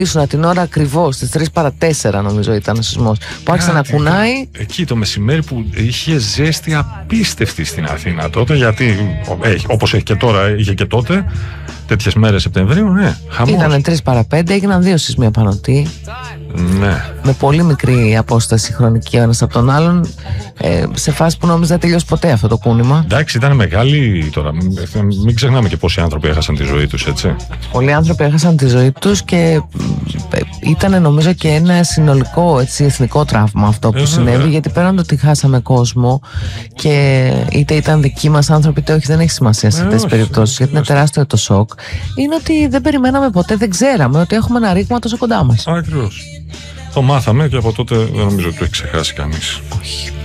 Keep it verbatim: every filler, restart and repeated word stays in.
ήσουν την ώρα ακριβώς, στις τρεις παρά τέσσερα νομίζω ήταν ο σεισμός, που άρχισε να κουνάει. Εκεί το μεσημέρι που είχε ζέστη απίστευτη στην Αθήνα τότε, γιατί όπως έχει και τώρα, είχε και τότε, τέτοιες μέρες Σεπτεμβρίου, ναι, χαμός. Ήτανε τρεις παρά πέντε, έγιναν δύο σεισμοί απανωτοί. Ναι. Με πολύ μικρή απόσταση χρονική ο ένας από τον άλλον, ε, σε φάση που νόμιζα δεν τελειώσει ποτέ αυτό το κούνημα. Εντάξει, ήταν μεγάλη τώρα. Μην ξεχνάμε και πόσοι άνθρωποι έχασαν τη ζωή τους, έτσι. Πολλοί άνθρωποι έχασαν τη ζωή τους και ήταν νομίζω και ένα συνολικό, έτσι, εθνικό τραύμα αυτό που ε, συνέβη, βέβαια. Γιατί πέραν το ότι χάσαμε κόσμο και είτε ήταν δικοί μας άνθρωποι είτε όχι, δεν έχει σημασία σε αυτές τις περιπτώσεις, γιατί είναι τεράστιο το σοκ, είναι ότι δεν περιμέναμε ποτέ, δεν ξέραμε ότι έχουμε ένα ρήγμα τόσο κοντά μας. Ακριβώς. Το μάθαμε και από τότε δεν νομίζω ότι το έχει ξεχάσει κανείς. Όχι.